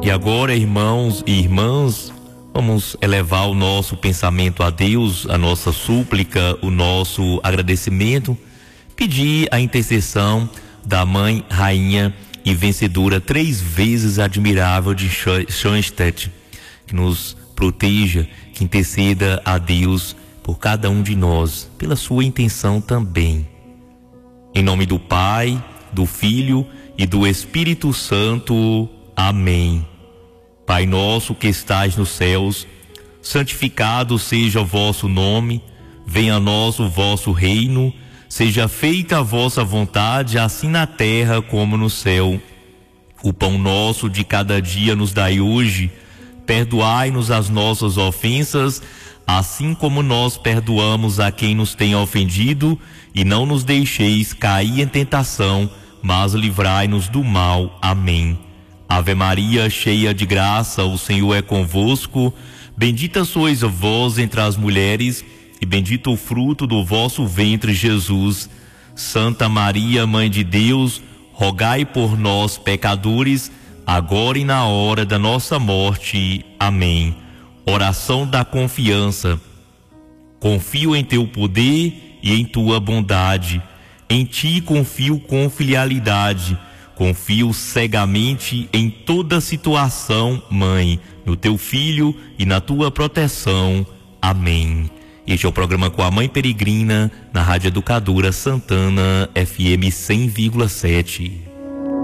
E agora, irmãos e irmãs, vamos elevar o nosso pensamento a Deus, a nossa súplica, o nosso agradecimento, pedir a intercessão da Mãe, Rainha e Vencedora 3 vezes admirável de Schoenstatt, que nos proteja, que interceda a Deus por cada um de nós, pela sua intenção também. Em nome do Pai, do Filho e do Espírito Santo. Amém. Pai nosso que estais nos céus, santificado seja o vosso nome, venha a nós o vosso reino, seja feita a vossa vontade, assim na terra como no céu. O pão nosso de cada dia nos dai hoje, perdoai-nos as nossas ofensas, assim como nós perdoamos a quem nos tem ofendido, e não nos deixeis cair em tentação, mas livrai-nos do mal. Amém. Ave Maria, cheia de graça, o Senhor é convosco, bendita sois vós entre as mulheres, e bendito o fruto do vosso ventre, Jesus. Santa Maria, Mãe de Deus, rogai por nós, pecadores, agora e na hora da nossa morte. Amém. Oração da confiança. Confio em teu poder e em tua bondade. Em ti confio com filialidade. Confio cegamente em toda situação, Mãe, no teu Filho e na tua proteção. Amém. Este é o programa com a Mãe Peregrina, na Rádio Educadora Santana, FM 100,7.